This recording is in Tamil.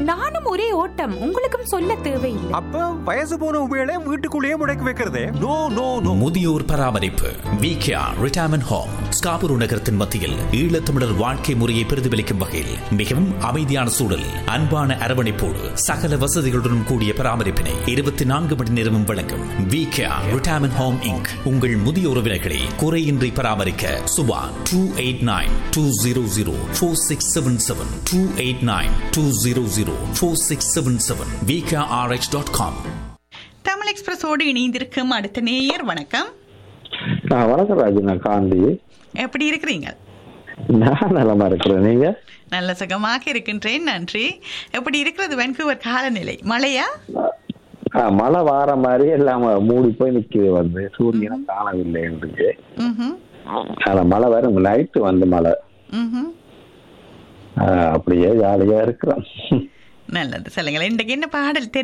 நானும் ஒரே ஓட்டம். உங்களுக்கும் சொல்ல தேவையில்லை. அப்ப வயசு போன உபயோக வீட்டுக்குள்ளேயே முடக்கி வைக்கிறதே. No no no. முதியோர் பராமரிப்பு விகேஆர் ரிட்டையர்மெண்ட் ஹோம் ஸ்காபுரு நகரத்தின் மத்தியில் ஈழத்தமிழர் வாழ்க்கை முறையை பிரதிபலிக்கும் வகையில் மிகவும் அமைதியான சூழல், அன்பான அரவணைப்போடு சகல வசதிகளுடன் கூடிய பராமரிப்பினை 24 மணி நேரமும் வழங்கும் விகேஆர் ரிட்டையர்மெண்ட் ஹோம் இன்க். உங்கள் முதிய உறவினர்களை குறையின்றி பராமரிக்க சுபா 289-200-4677 289-200-4677 VKRH.com. தமிழ் எக்ஸ்பிரஸோடு இணைந்திருக்கும் அடுத்த நேயர். வணக்கம். வணக்கம் ராஜு, நான் காந்தி. எப்படி இருக்கிறீங்க? நான் நலமா இருக்கிறேன். நீங்க? நல்ல சுகமாக இருக்கின்றேன், நன்றி. எப்படி இருக்கிறது வென்கூவர் காலநிலை? மழையா? மழை வார மாதிரி எல்லாம் மூடி போய் நிக்குது, வந்து சூரியனை காணவில்லை இருக்கு. மழை வரும், நைட்டு வந்து மழை. அப்படியே ஜாலியா இருக்கிறோம். நல்லது. சொல்லுங்களேன், இன்றைக்கு என்ன பாடல்